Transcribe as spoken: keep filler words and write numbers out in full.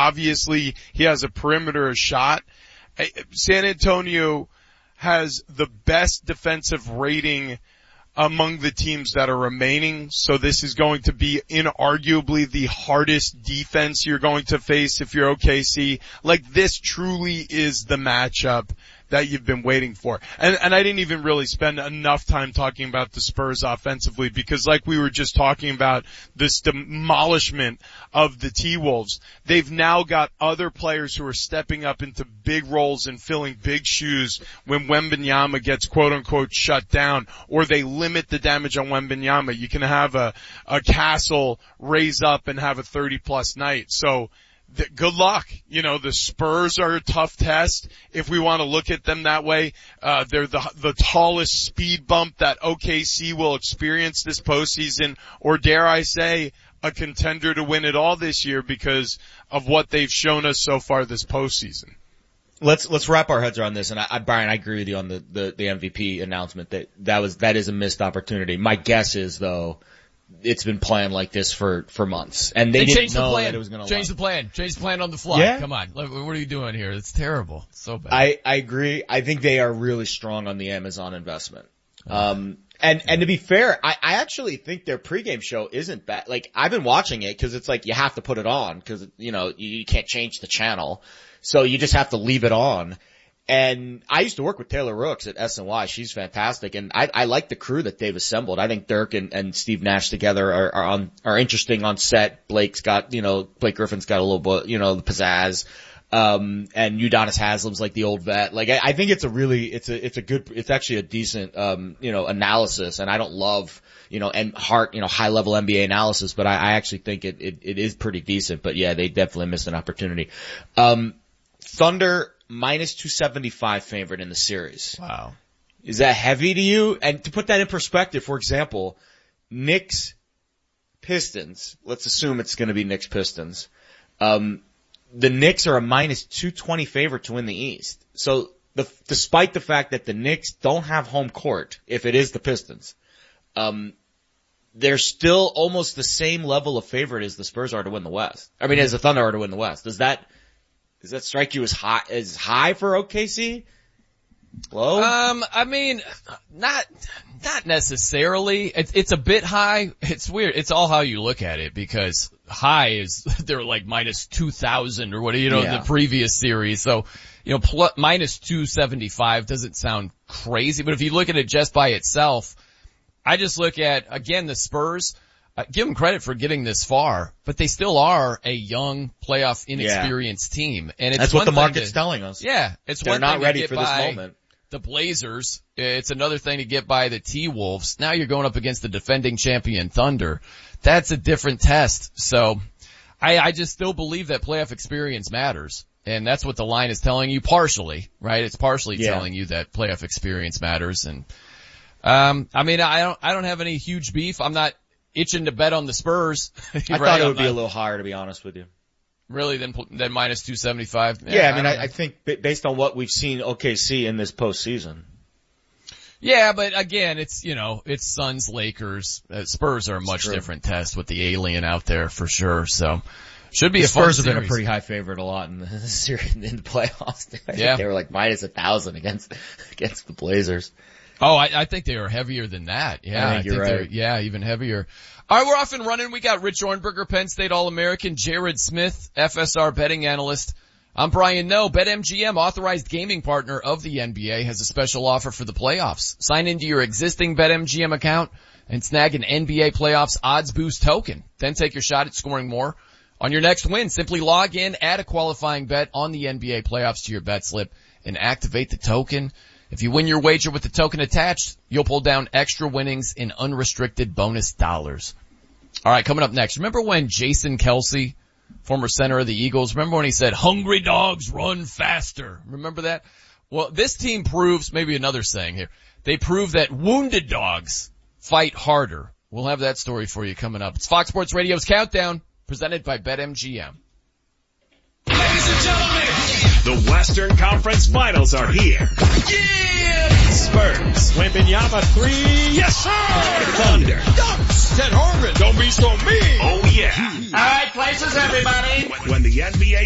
obviously he has a perimeter shot. San Antonio has the best defensive rating among the teams that are remaining, so this is going to be inarguably the hardest defense you're going to face if you're O K C. Like, this truly is the matchup that you've been waiting for. And, and I didn't even really spend enough time talking about the Spurs offensively because like we were just talking about this demolishment of the T-Wolves, they've now got other players who are stepping up into big roles and filling big shoes when Wembanyama gets quote unquote shut down, or they limit the damage on Wembanyama. You can have a, a Castle raise up and have a thirty plus night. So, The, good luck. You know, the Spurs are a tough test if we want to look at them that way. Uh, they're the, the tallest speed bump that O K C will experience this postseason, or dare I say, a contender to win it all this year because of what they've shown us so far this postseason. Let's, let's wrap our heads around this. And I, I Brian, I agree with you on the, the, the M V P announcement that that was, that is a missed opportunity. My guess is though, it's been playing like this for, for months. And they, they didn't know the that it was going to Change the plan. Change the plan on the fly. Yeah. Come on. What are you doing here? It's terrible. It's so bad. I, I agree. I think they are really strong on the Amazon investment. Um, and, and to be fair, I, I actually think their pregame show isn't bad. Like, I've been watching it because it's like you have to put it on because, you know, you, you can't change the channel. So you just have to leave it on. And I used to work with Taylor Rooks at S N Y. She's fantastic. And I, I like the crew that they've assembled. I think Dirk and, and Steve Nash together are, are on, are interesting on set. Blake's got, you know, Blake Griffin's got a little bit, you know, the pizzazz. Um, and Udonis Haslam's like the old vet. Like, I, I think it's a really, it's a, it's a good, it's actually a decent, um, you know, analysis. And I don't love, you know, and heart, you know, high level N B A analysis, but I, I actually think it, it, it is pretty decent. But yeah, they definitely missed an opportunity. Um, Thunder, minus two seventy-five favorite in the series. Wow. Is that heavy to you? And to put that in perspective, for example, Knicks Pistons, let's assume it's going to be Knicks Pistons. Um, the Knicks are a minus two twenty favorite to win the East. So the, despite the fact that the Knicks don't have home court, if it is the Pistons, um, they're still almost the same level of favorite as the Spurs are to win the West. I mean, as the Thunder are to win the West. Does that, Does that strike you as high, as high for O K C? Low? Um, I mean, not, not necessarily. It's, it's a bit high. It's weird. It's all how you look at it because high is, they're like minus two thousand or what, you know, yeah. in the previous series. So, you know, plus, minus two seventy-five doesn't sound crazy, but if you look at it just by itself, I just look at, again, the Spurs. Uh, give them credit for getting this far, but they still are a young playoff inexperienced yeah. team. And it's That's what the market's to, telling us. Yeah. It's They're one not thing ready to get for by this moment. The Blazers. It's another thing to get by the T-Wolves. Now you're going up against the defending champion Thunder. That's a different test. So I, I just still believe that playoff experience matters. And that's what the line is telling you partially, right? It's partially yeah. telling you that playoff experience matters. And, um, I mean, I don't, I don't have any huge beef. I'm not itching to bet on the Spurs. I right? thought it would I'm be not, a little higher, to be honest with you. Really, than than minus two seventy five. Yeah, yeah, I mean, I, I think based on what we've seen O K C in this postseason. Yeah, but again, it's you know, it's Suns, Lakers, uh, Spurs are a much different test with the alien out there for sure. So should be the a fun Spurs have series. been a pretty high favorite a lot in the series in the playoffs. I yeah, think they were like minus a thousand against against the Blazers. Oh, I, I think they are heavier than that. Yeah, I think, I you're think right. Yeah, even heavier. All right, we're off and running. We got Rich Ornberger, Penn State All-American, Jared Smith, F S R betting analyst. I'm Brian Noe. BetMGM, authorized gaming partner of the N B A, has a special offer for the playoffs. Sign into your existing BetMGM account and snag an N B A playoffs odds boost token. Then take your shot at scoring more on your next win. Simply log in, add a qualifying bet on the N B A playoffs to your bet slip, and activate the token. If you win your wager with the token attached, you'll pull down extra winnings in unrestricted bonus dollars. All right, coming up next. Remember when Jason Kelce, former center of the Eagles, remember when he said, hungry dogs run faster? Remember that? Well, this team proves, maybe another saying here, they prove that wounded dogs fight harder. We'll have that story for you coming up. It's Fox Sports Radio's Countdown, presented by BetMGM. Ladies and gentlemen, the Western Conference Finals are here. Yeah! Spurs, Wembanyama three, yes sir! Thunder, dunks, Ted Harmon, don't be so mean. Oh yeah. All right, places everybody. When the N B A